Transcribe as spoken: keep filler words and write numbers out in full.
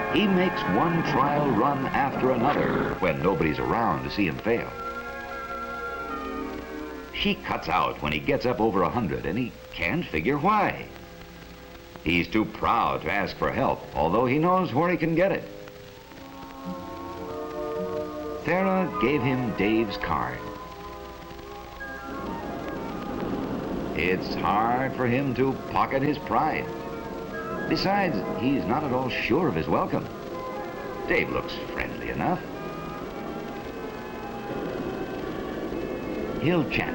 He makes one trial run after another when nobody's around to see him fail. She cuts out when he gets up over a hundred, and he can't figure why. He's too proud to ask for help, although he knows where he can get it. Thera gave him Dave's card. It's hard for him to pocket his pride. Besides, he's not at all sure of his welcome. Dave looks friendly enough. He'll chat